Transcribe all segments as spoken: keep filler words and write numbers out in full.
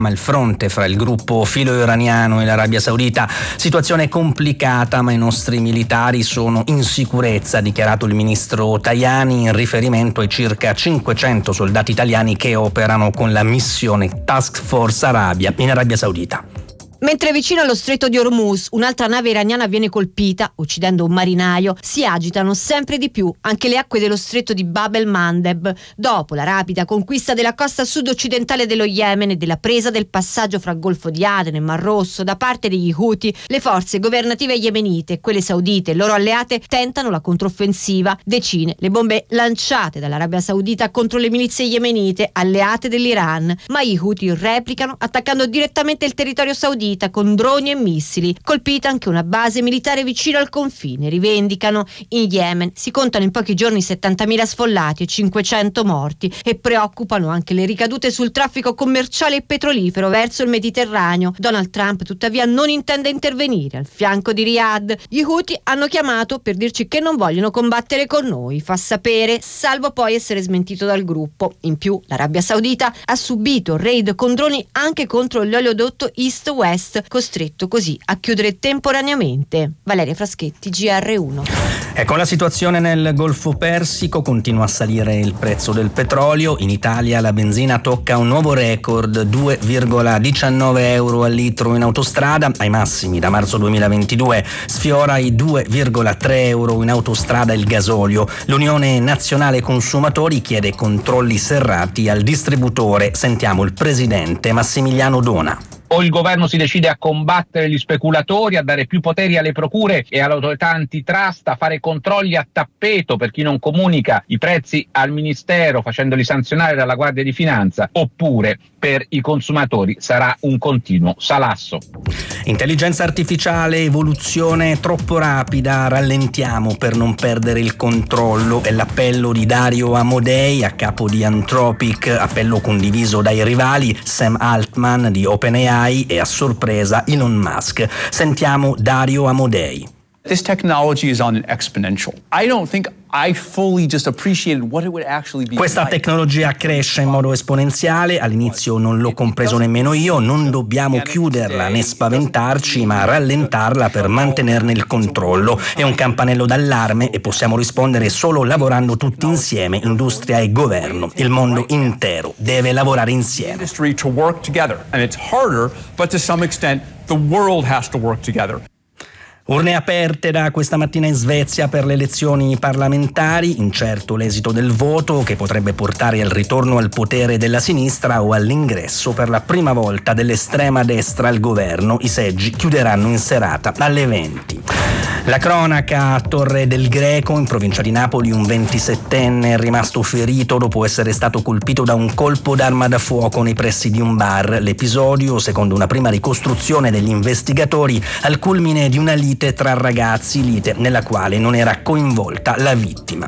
Ma il fronte fra il gruppo filo-iraniano e l'Arabia Saudita, situazione complicata, ma i nostri militari sono in sicurezza, ha dichiarato il ministro Tajani in riferimento ai circa cinquecento soldati italiani che operano con la missione Task Force Arabia in Arabia Saudita. Mentre vicino allo stretto di Hormuz un'altra nave iraniana viene colpita, uccidendo un marinaio, si agitano sempre di più anche le acque dello stretto di Bab el-Mandeb, dopo la rapida conquista della costa sud-occidentale dello Yemen e della presa del passaggio fra Golfo di Aden e Mar Rosso da parte degli Houthi. Le forze governative yemenite e quelle saudite e loro alleate tentano la controffensiva. Decine le bombe lanciate dall'Arabia Saudita contro le milizie yemenite alleate dell'Iran, ma gli Houthi replicano attaccando direttamente il territorio saudita con droni e missili. Colpita anche una base militare vicino al confine, rivendicano. In Yemen si contano in pochi giorni settantamila sfollati e cinquecento morti e preoccupano anche le ricadute sul traffico commerciale e petrolifero verso il Mediterraneo. Donald Trump tuttavia non intende intervenire al fianco di Riyadh. Gli Houthi hanno chiamato per dirci che non vogliono combattere con noi, fa sapere, salvo poi essere smentito dal gruppo. In più l'Arabia Saudita ha subito raid con droni anche contro l'oleodotto East-West, costretto così a chiudere temporaneamente. Valeria Fraschetti, G R uno. Ecco, la situazione nel Golfo Persico, continua a salire il prezzo del petrolio. In Italia la benzina tocca un nuovo record, due virgola diciannove euro al litro in autostrada, ai massimi da marzo duemilaventidue. Sfiora i due virgola tre euro in autostrada il gasolio. L'Unione Nazionale Consumatori chiede controlli serrati al distributore. Sentiamo il presidente Massimiliano Dona. O il governo si decide a combattere gli speculatori, a dare più poteri alle procure e all'autorità antitrust, a fare controlli a tappeto per chi non comunica i prezzi al ministero facendoli sanzionare dalla Guardia di Finanza, oppure per i consumatori sarà un continuo salasso. Intelligenza artificiale, evoluzione troppo rapida, rallentiamo per non perdere il controllo. È l'appello di Dario Amodei, a capo di Anthropic, appello condiviso dai rivali Sam Altman di OpenAI e a sorpresa Elon Musk. Sentiamo Dario Amodei. This technology is on an exponential. I don't think I fully just appreciated what it would actually be. Questa tecnologia cresce in modo esponenziale, all'inizio non l'ho compreso nemmeno io, non dobbiamo chiuderla né spaventarci, ma rallentarla per mantenerne il controllo. È un campanello d'allarme e possiamo rispondere solo lavorando tutti insieme, industria e governo. Il mondo intero deve lavorare insieme. Industry to work together, and it's harder, but to some extent the world has to work together. Urne aperte da questa mattina in Svezia per le elezioni parlamentari, incerto l'esito del voto che potrebbe portare al ritorno al potere della sinistra o all'ingresso per la prima volta dell'estrema destra al governo. I seggi chiuderanno in serata alle venti. La cronaca a Torre del Greco, in provincia di Napoli, un ventisettenne è rimasto ferito dopo essere stato colpito da un colpo d'arma da fuoco nei pressi di un bar. L'episodio, secondo una prima ricostruzione degli investigatori, al culmine di una lite tra ragazzi, lite nella quale non era coinvolta la vittima.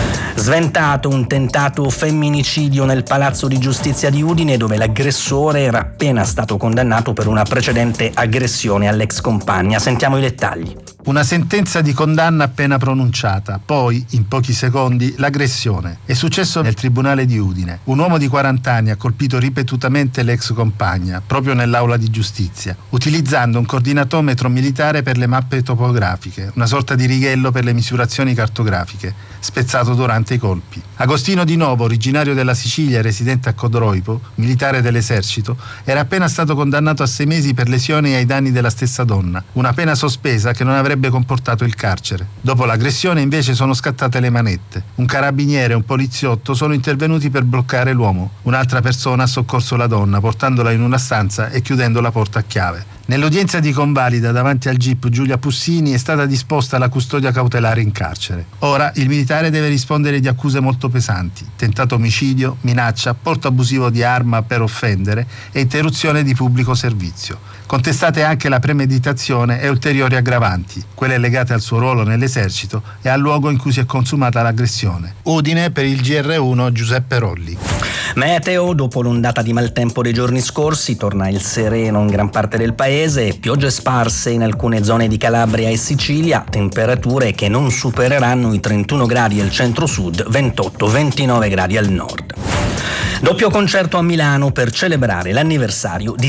Sventato un tentato femminicidio nel Palazzo di Giustizia di Udine, dove l'aggressore era appena stato condannato per una precedente aggressione all'ex compagna. Sentiamo i dettagli. Una sentenza di condanna appena pronunciata, poi, in pochi secondi, l'aggressione. È successo nel tribunale di Udine. Un uomo di quaranta anni ha colpito ripetutamente l'ex compagna, proprio nell'aula di giustizia, utilizzando un coordinatometro militare per le mappe topografiche, una sorta di righello per le misurazioni cartografiche, spezzato durante i colpi. Agostino Di Novo, originario della Sicilia e residente a Codroipo, militare dell'esercito, era appena stato condannato a sei mesi per lesioni ai danni della stessa donna, una pena sospesa che non avrebbe comportato il carcere. Dopo l'aggressione invece sono scattate le manette. Un carabiniere e un poliziotto sono intervenuti per bloccare l'uomo. Un'altra persona ha soccorso la donna portandola in una stanza e chiudendo la porta a chiave. Nell'udienza di convalida davanti al G I P Giulia Pussini è stata disposta la custodia cautelare in carcere. Ora il militare deve rispondere di accuse molto pesanti: tentato omicidio, minaccia, porto abusivo di arma per offendere e interruzione di pubblico servizio. Contestate anche la premeditazione e ulteriori aggravanti, quelle legate al suo ruolo nell'esercito e al luogo in cui si è consumata l'aggressione. Udine, per il G R uno, Giuseppe Rolli. Meteo, dopo l'ondata di maltempo dei giorni scorsi, torna il sereno in gran parte del paese, piogge sparse in alcune zone di Calabria e Sicilia, temperature che non supereranno i trentuno gradi al centro-sud, ventotto ventinove gradi al nord. Doppio concerto a Milano per celebrare l'anniversario di